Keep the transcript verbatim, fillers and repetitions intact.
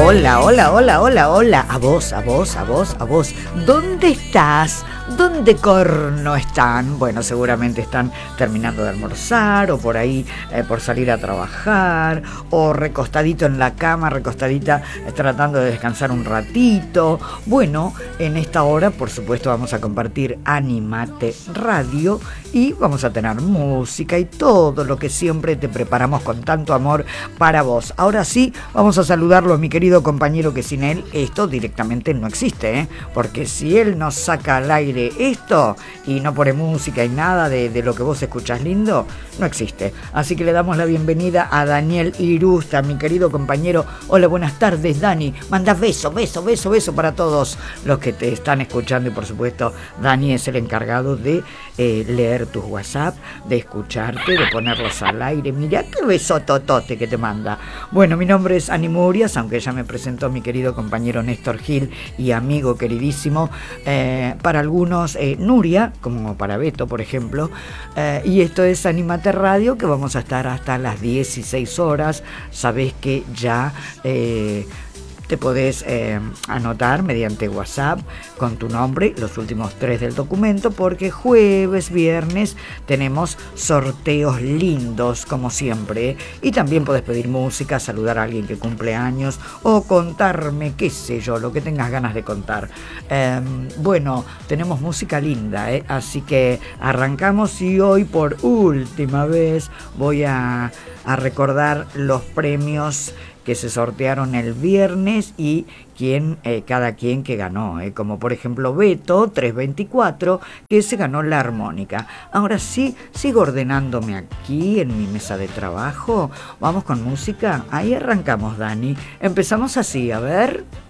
Hola, hola, hola, hola, hola. A vos, a vos, a vos, a vos. ¿Dónde estás? ¿Dónde corno están? Bueno, seguramente están terminando de almorzar o por ahí eh, por salir a trabajar o recostadito en la cama, recostadita eh, tratando de descansar un ratito. Bueno, en esta hora, por supuesto, vamos a compartir Animate Radio y vamos a tener música y todo lo que siempre te preparamos con tanto amor para vos. Ahora sí, vamos a saludarlo a mi querido compañero, que sin él esto directamente no existe, ¿eh? Porque si él nos saca al aire esto y no pone música y nada de, de lo que vos escuchás lindo, no existe. Así que le damos la bienvenida a Daniel Irusta, mi querido compañero. Hola, buenas tardes, Dani. Manda beso, beso, beso, beso para todos los que te están escuchando y por supuesto Dani es el encargado de eh, leer tus WhatsApp, de escucharte, de ponerlos al aire. Mirá qué beso totote que te manda. Bueno, mi nombre es Ani Murias, aunque ya me presentó mi querido compañero Néstor Gil y amigo queridísimo. Eh, para algunos eh, Nuria, como para Beto, por ejemplo. Eh, y esto es Animate Radio, que vamos a estar hasta las dieciséis horas. Sabés que ya... Eh, te podés eh, anotar mediante WhatsApp con tu nombre, los últimos tres del documento, porque jueves, viernes tenemos sorteos lindos, como siempre. Y también podés pedir música, saludar a alguien que cumple años o contarme, qué sé yo, lo que tengas ganas de contar. Eh, bueno, tenemos música linda, ¿eh? Así que arrancamos y hoy por última vez voy a, a recordar los premios que se sortearon el viernes y quién, eh, cada quien que ganó, eh, como por ejemplo Beto trescientos veinticuatro, que se ganó la armónica. Ahora sí, sigo ordenándome aquí en mi mesa de trabajo. Vamos con música. Ahí arrancamos, Dani. Empezamos así, a ver.